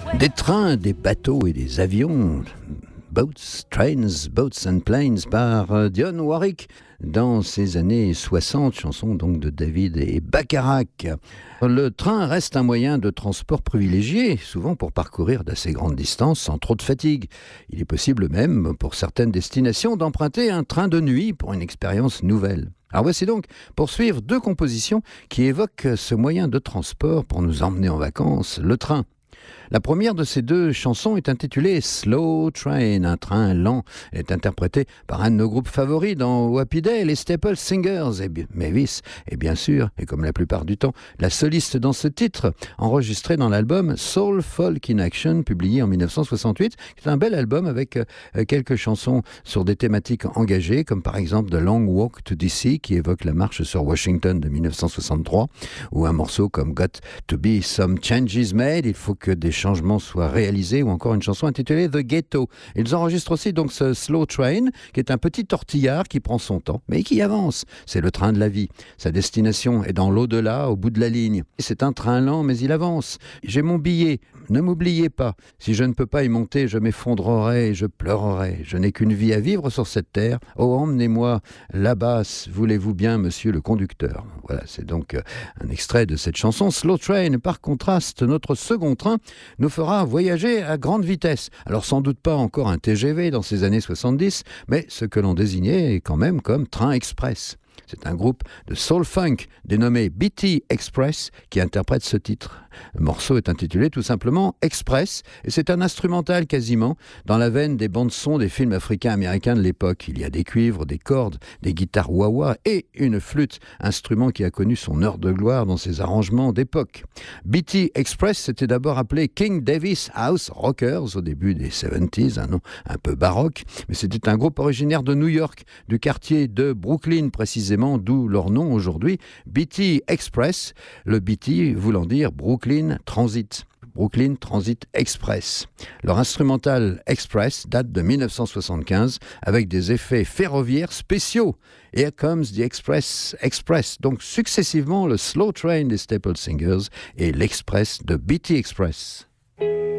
Des trains, des bateaux et des avions. Boats, Trains, Boats and Planes par Dionne Warwick dans ces années 60, chanson donc de David et Bacharach. Le train reste un moyen de transport privilégié, souvent pour parcourir d'assez grandes distances sans trop de fatigue. Il est possible même, pour certaines destinations, d'emprunter un train de nuit pour une expérience nouvelle. Alors voici donc, pour suivre, deux compositions qui évoquent ce moyen de transport pour nous emmener en vacances, le train. La première de ces deux chansons est intitulée Slow Train, un train lent, est interprétée par un de nos groupes favoris dans Happy Day, les Staple Singers, et Mavis est bien sûr, et comme la plupart du temps, la soliste dans ce titre, enregistré dans l'album Soul Folk in Action, publié en 1968, qui est un bel album avec quelques chansons sur des thématiques engagées, comme par exemple The Long Walk to DC, qui évoque la marche sur Washington de 1963, ou un morceau comme Got to Be Some Changes Made, il faut que des changements soient réalisés, ou encore une chanson intitulée The Ghetto. Ils enregistrent aussi donc ce Slow Train, qui est un petit tortillard qui prend son temps, mais qui avance. C'est le train de la vie. Sa destination est dans l'au-delà, au bout de la ligne. C'est un train lent, mais il avance. J'ai mon billet. Ne m'oubliez pas. Si je ne peux pas y monter, je m'effondrerai et je pleurerai. Je n'ai qu'une vie à vivre sur cette terre. Oh, emmenez-moi là-bas, voulez-vous bien, monsieur le conducteur. Voilà, c'est donc un extrait de cette chanson. Slow Train, par contraste, notre second train nous fera voyager à grande vitesse. Alors sans doute pas encore un TGV dans ces années 70, mais ce que l'on désignait quand même comme train express. C'est un groupe de soul-funk dénommé BT Express qui interprète ce titre. Le morceau est intitulé tout simplement Express et c'est un instrumental quasiment dans la veine des bandes-sons des films africains-américains de l'époque. Il y a des cuivres, des cordes, des guitares wah-wah et une flûte, instrument qui a connu son heure de gloire dans ses arrangements d'époque. BT Express s'était d'abord appelé King Davis House Rockers au début des 70s, un nom un peu baroque, mais c'était un groupe originaire de New York, du quartier de Brooklyn précisément, d'où leur nom aujourd'hui, BT Express, le BT voulant dire Brooklyn Transit. Brooklyn Transit Express. Leur instrumental Express date de 1975 avec des effets ferroviaires spéciaux. Here Comes the Express. Donc successivement le Slow Train des Staple Singers et l'Express de BT Express.